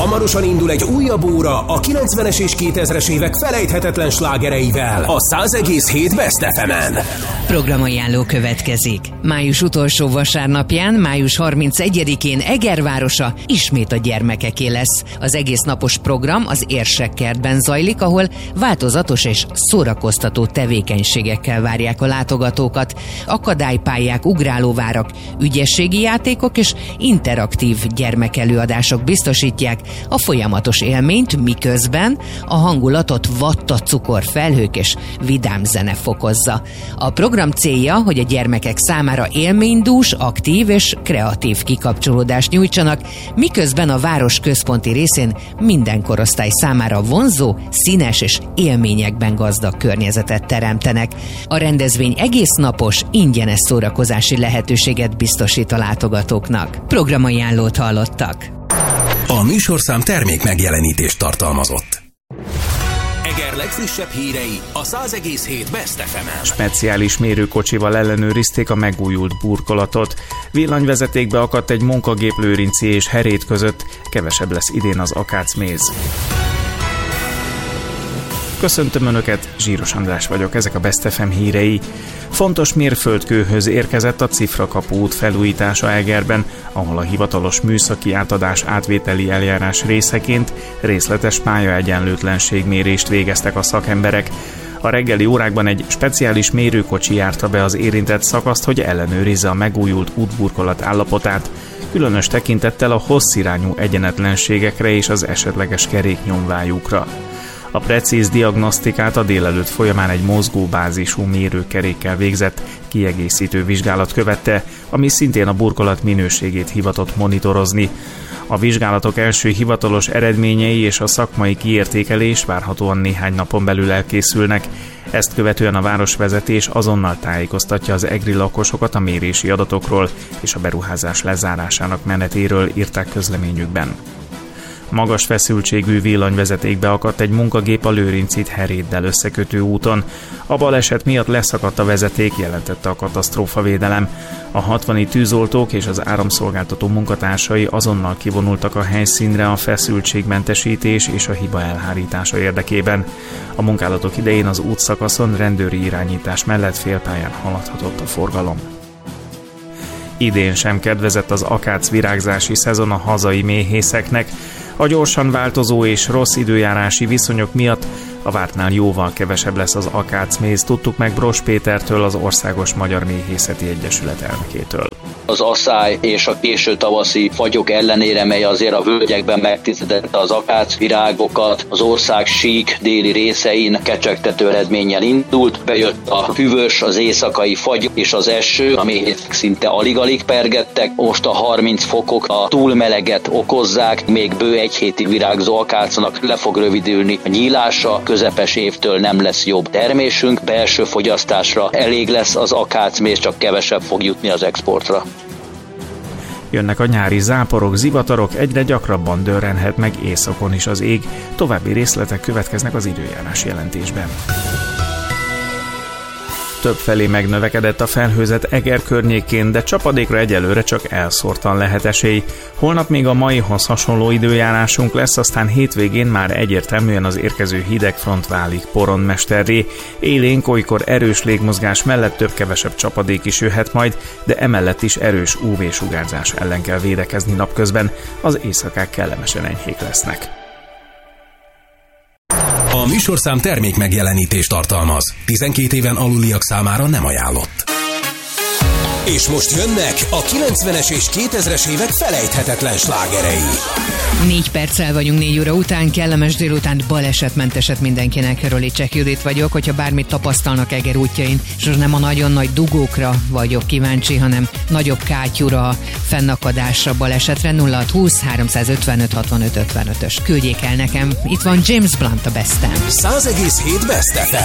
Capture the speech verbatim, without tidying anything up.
Hamarosan indul egy újabb óra a kilencvenes és kétezres évek felejthetetlen slágereivel a száz egész hét Best ef emen. Programajánló következik. Május utolsó vasárnapján, május harmincegyedikén Eger városa ismét a gyermekeké lesz. Az egész napos program az Érsekkertben zajlik, ahol változatos és szórakoztató tevékenységekkel várják a látogatókat. Akadálypályák, ugrálóvárak, ügyességi játékok és interaktív gyermekelőadások biztosítják a folyamatos élményt, miközben a hangulatot vattacukor felhők és vidám zene fokozza. A program célja, hogy a gyermekek számára élménydús, aktív és kreatív kikapcsolódást nyújtsanak, miközben a város központi részén minden korosztály számára vonzó, színes és élményekben gazdag környezetet teremtenek. A rendezvény egész napos, ingyenes szórakozási lehetőséget biztosít a látogatóknak. Programajánlót hallottak. A műsorszám termék megjelenítést tartalmazott. Eger legfrissebb hírei a száz egész hét Best ef emen. Speciális mérőkocsival ellenőrizték a megújult burkolatot. Villanyvezetékbe akadt egy munkagép Lőrinci és Herét között, kevesebb lesz idén az akácméz. Köszöntöm Önöket, Zsíros András vagyok, ezek a Best ef em hírei. Fontos mérföldkőhöz érkezett a Cifrakapu út felújítása Egerben, ahol a hivatalos műszaki átadás átvételi eljárás részeként részletes pályaegyenlőtlenségmérést végeztek a szakemberek. A reggeli órákban egy speciális mérőkocsi járta be az érintett szakaszt, hogy ellenőrizze a megújult útburkolat állapotát, különös tekintettel a hosszirányú egyenetlenségekre és az esetleges keréknyomvájukra. A precíz diagnosztikát a délelőtt folyamán egy mozgóbázisú mérőkerékkel végzett kiegészítő vizsgálat követte, ami szintén a burkolat minőségét hivatott monitorozni. A vizsgálatok első hivatalos eredményei és a szakmai kiértékelés várhatóan néhány napon belül elkészülnek. Ezt követően a városvezetés azonnal tájékoztatja az egri lakosokat a mérési adatokról és a beruházás lezárásának menetéről, írták közleményükben. Magas feszültségű villanyvezetékbe akadt egy munkagép a Lőrincit Heréddel összekötő úton. A baleset miatt leszakadt a vezeték, jelentette a katasztrófavédelem. A hatvani tűzoltók és az áramszolgáltató munkatársai azonnal kivonultak a helyszínre a feszültségmentesítés és a hiba elhárítása érdekében. A munkálatok idején az útszakaszon rendőri irányítás mellett félpályán haladhatott a forgalom. Idén sem kedvezett az akác virágzási szezon a hazai méhészeknek. A gyorsan változó és rossz időjárási viszonyok miatt a vártnál jóval kevesebb lesz az akácméz, tudtuk meg Bros Pétertől, az Országos Magyar Méhészeti Egyesület elnökétől. Az aszály és a késő tavaszi fagyok ellenére, mely azért a völgyekben megtisztítette az akácvirágokat, az ország sík déli részein kecsegtető eredménnyel indult, bejött a hűvös, az éjszakai fagy és az eső, a méhészek szinte alig-alig pergettek, most a harminc fokok a túlmeleget okozzák, még bő egy hétig virágzó akácnak le fog rövidülni a nyílása, közepes évtől nem lesz jobb termésünk, belső fogyasztásra elég lesz az akácméz, csak kevesebb fog jutni az exportra. Jönnek a nyári záporok, zivatarok, egyre gyakrabban dörrenhet meg északon is az ég. További részletek következnek az időjárás jelentésben. Többfelé megnövekedett a felhőzet Eger környékén, de csapadékra egyelőre csak elszórtan lehet esély. Holnap még a maihoz hasonló időjárásunk lesz, aztán hétvégén már egyértelműen az érkező hidegfront válik poronmesterré. Élénk, olykor erős légmozgás mellett több-kevesebb csapadék is jöhet majd, de emellett is erős ú vé-sugárzás ellen kell védekezni napközben, az éjszakák kellemesen enyhék lesznek. A műsorszám termék megjelenítést tartalmaz. tizenkét éven aluliak számára nem ajánlott. És most jönnek a kilencvenes és kétezres évek felejthetetlen slágerei. Négy perccel vagyunk négy óra után, kellemes délután, balesetmenteset mindenkinek. Rolicsek Judit vagyok, hogyha bármit tapasztalnak Eger útjain, és nem a nagyon nagy dugókra vagyok kíváncsi, hanem nagyobb kátyúra, fennakadásra, balesetre. Nulla hat húsz háromszázötvenöt hatvanöt ötvenötös küldjék el nekem. Itt van James Blunt a Bestem. száz egész hét Best ef em.